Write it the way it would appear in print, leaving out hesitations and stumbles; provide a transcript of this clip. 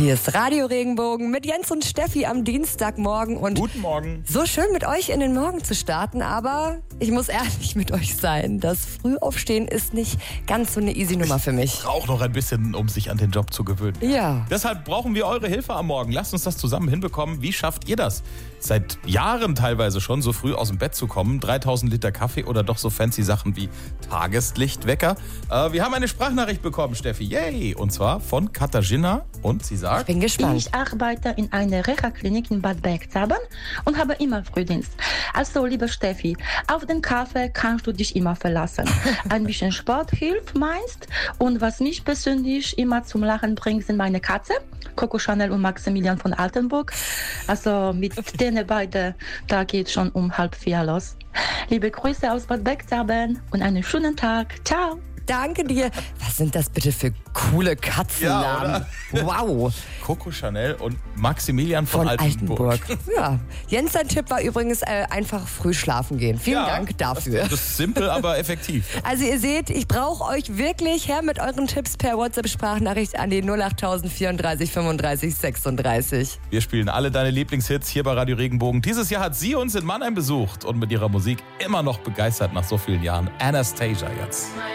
Hier ist Radio Regenbogen mit Jens und Steffi am Dienstagmorgen. Und guten Morgen. So schön mit euch in den Morgen zu starten, aber ich muss ehrlich mit euch sein. Das Frühaufstehen ist nicht ganz so eine easy Nummer für mich. Braucht noch ein bisschen, um sich an den Job zu gewöhnen. Ja. Deshalb brauchen wir eure Hilfe am Morgen. Lasst uns das zusammen hinbekommen. Wie schafft ihr das? Seit Jahren teilweise schon so früh aus dem Bett zu kommen. 3000 Liter Kaffee oder doch so fancy Sachen wie Tageslichtwecker. Wir haben eine Sprachnachricht bekommen, Steffi. Yay! Und zwar von Katharina. Und sie sagt... Ich bin gespannt. Ich arbeite in einer Reha-Klinik in Bad Bergzabern und habe immer Frühdienst. Also, liebe Steffi, auf den Kaffee kannst du dich immer verlassen. Ein bisschen Sport hilft meist. Und was mich persönlich immer zum Lachen bringt, sind meine Katze, Coco Chanel und Maximilian von Altenburg. Also mit denen beiden, da geht schon um 3:30 los. Liebe Grüße aus Bad Bergzabern und einen schönen Tag. Ciao. Danke dir. Was sind das bitte für coole Katzennamen? Ja, wow. Coco Chanel und Maximilian von Altenburg. Ja. Jens, dein Tipp war übrigens einfach früh schlafen gehen. Vielen Dank dafür. Das ist simpel, aber effektiv. Also ihr seht, ich brauche euch wirklich her mit euren Tipps per WhatsApp-Sprachnachricht an die 08000 34 35 36. Wir spielen alle deine Lieblingshits hier bei Radio Regenbogen. Dieses Jahr hat sie uns in Mannheim besucht und mit ihrer Musik immer noch begeistert nach so vielen Jahren. Anastasia jetzt.